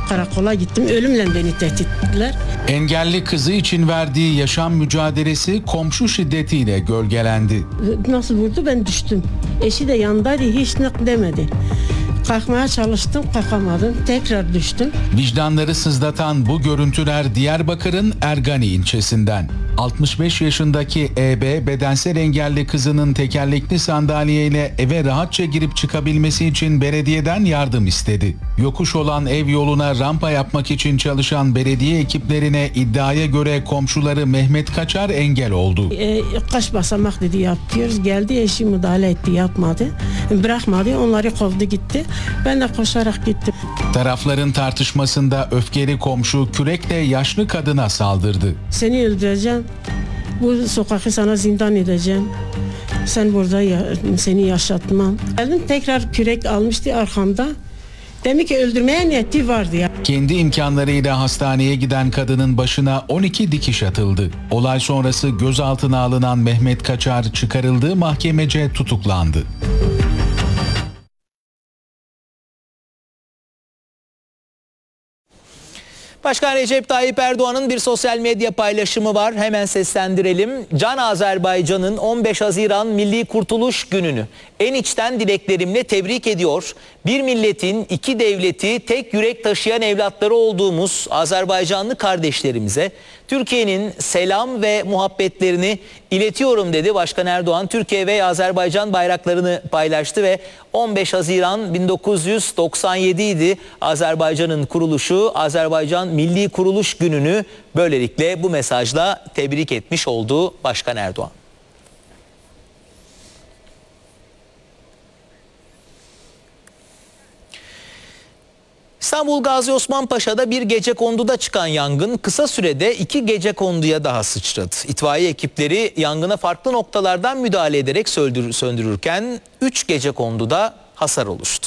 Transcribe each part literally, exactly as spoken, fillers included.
karakola gittim. Ölümle beni tehdit ettiler. Engelli kızı için verdiği yaşam mücadelesi komşu şiddetiyle gölgelendi. Nasıl vurdu, ben düştüm. Eşi de yanındaydı, hiç ne demedi. Kalkmaya çalıştım, kalkamadım. Tekrar düştüm. Vicdanları sızlatan bu görüntüler Diyarbakır'ın Ergani ilçesinden. altmış beş yaşındaki E B bedensel engelli kızının tekerlekli sandalyeyle eve rahatça girip çıkabilmesi için belediyeden yardım istedi. Yokuş olan ev yoluna rampa yapmak için çalışan belediye ekiplerine iddiaya göre komşuları Mehmet Kaçar engel oldu. E, kaç basamak dedi yapıyoruz. Geldi, eşi müdahale etti, yapmadı. Bırakmadı, onları kovdu gitti. Ben de koşarak gittim. Tarafların tartışmasında öfkeli komşu kürekle yaşlı kadına saldırdı. Seni öldüreceğim. Bu sokakı sana zindan edeceğim. Sen burada ya, seni yaşatmam. Geldim, tekrar kürek almıştı arkamda. Demek ki öldürmeye niyeti vardı ya. Kendi imkanlarıyla hastaneye giden kadının başına on iki dikiş atıldı. Olay sonrası gözaltına alınan Mehmet Kaçar çıkarıldığı mahkemece tutuklandı. Başkan Recep Tayyip Erdoğan'ın bir sosyal medya paylaşımı var. Hemen seslendirelim. Can Azerbaycan'ın on beş Haziran Milli Kurtuluş Günü'nü en içten dileklerimle tebrik ediyor. Bir milletin, iki devleti, tek yürek taşıyan evlatları olduğumuz Azerbaycanlı kardeşlerimize Türkiye'nin selam ve muhabbetlerini iletiyorum dedi. Başkan Erdoğan Türkiye ve Azerbaycan bayraklarını paylaştı ve on beş Haziran bin dokuz yüz doksan yedi idi Azerbaycan'ın kuruluşu. Azerbaycan Milli Kuruluş Günü'nü böylelikle bu mesajla tebrik etmiş oldu Başkan Erdoğan. İstanbul Gazi Osman Paşa'da bir gecekonduda çıkan yangın kısa sürede iki gecekonduya daha sıçradı. İtfaiye ekipleri yangına farklı noktalardan müdahale ederek söndür- söndürürken üç gecekonduda hasar oluştu.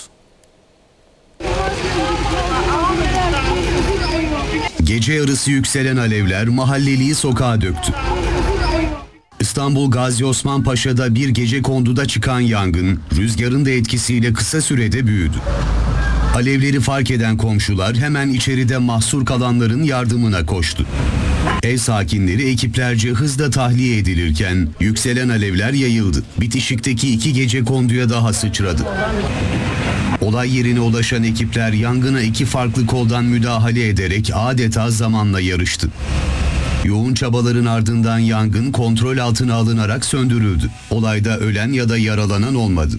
Gece yarısı yükselen alevler mahalleliyi sokağa döktü. İstanbul Gazi Osman Paşa'da bir gecekonduda çıkan yangın rüzgarın da etkisiyle kısa sürede büyüdü. Alevleri fark eden komşular hemen içeride mahsur kalanların yardımına koştu. Ev sakinleri ekiplerce hızla tahliye edilirken yükselen alevler yayıldı. Bitişikteki iki gecekonduya daha sıçradı. Olay yerine ulaşan ekipler yangına iki farklı koldan müdahale ederek adeta zamanla yarıştı. Yoğun çabaların ardından yangın kontrol altına alınarak söndürüldü. Olayda ölen ya da yaralanan olmadı.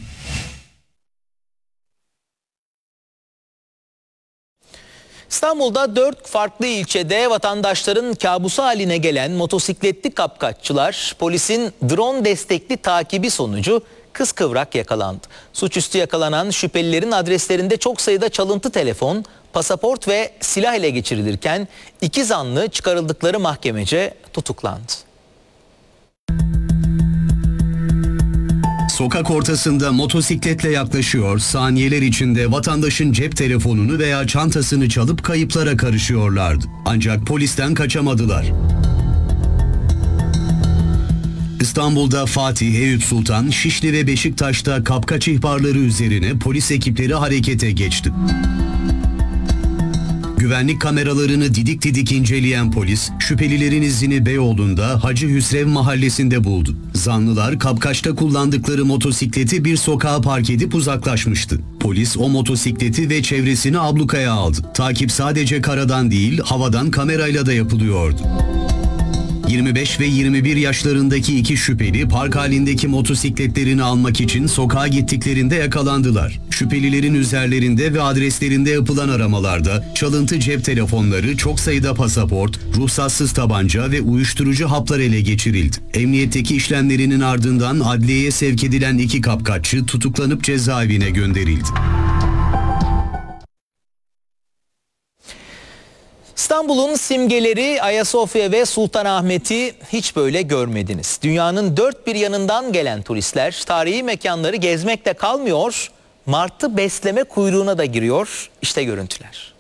İstanbul'da dört farklı ilçede vatandaşların kabusu haline gelen motosikletli kapkaççılar polisin drone destekli takibi sonucu kıskıvrak yakalandı. Suçüstü yakalanan şüphelilerin adreslerinde çok sayıda çalıntı telefon, pasaport ve silah ele geçirilirken iki zanlı çıkarıldıkları mahkemece tutuklandı. Sokak ortasında motosikletle yaklaşıyor, saniyeler içinde vatandaşın cep telefonunu veya çantasını çalıp kayıplara karışıyorlardı. Ancak polisten kaçamadılar. İstanbul'da Fatih, Eyüp Sultan, Şişli ve Beşiktaş'ta kapkaç ihbarları üzerine polis ekipleri harekete geçti. Güvenlik kameralarını didik didik inceleyen polis, şüphelilerin izini Beyoğlu'nda Hacı Hüsrev mahallesinde buldu. Zanlılar kapkaçta kullandıkları motosikleti bir sokağa park edip uzaklaşmıştı. Polis o motosikleti ve çevresini ablukaya aldı. Takip sadece karadan değil, havadan kamerayla da yapılıyordu. yirmi beş ve yirmi bir yaşlarındaki iki şüpheli park halindeki motosikletlerini almak için sokağa gittiklerinde yakalandılar. Şüphelilerin üzerlerinde ve adreslerinde yapılan aramalarda çalıntı cep telefonları, çok sayıda pasaport, ruhsatsız tabanca ve uyuşturucu haplar ele geçirildi. Emniyetteki işlemlerinin ardından adliyeye sevk edilen iki kapkaççı tutuklanıp cezaevine gönderildi. İstanbul'un simgeleri Ayasofya ve Sultanahmet'i hiç böyle görmediniz. Dünyanın dört bir yanından gelen turistler tarihi mekanları gezmekle kalmıyor, martı besleme kuyruğuna da giriyor. İşte görüntüler.